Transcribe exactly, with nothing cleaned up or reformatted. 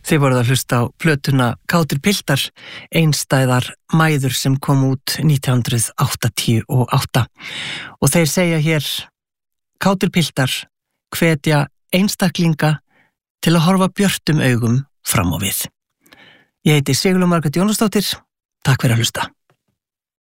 Þið voruð að hlusta á plötuna Kátir piltar, einstæðar mæður sem kom út nítján hundruð áttatíu og átta. Og þeir segja hér, Kátir piltar hvetja einstaklinga til að horfa björtum augum fram á við. Ég heiti Sigurlaug Margrét Jónasdóttir, takk fyrir að hlusta.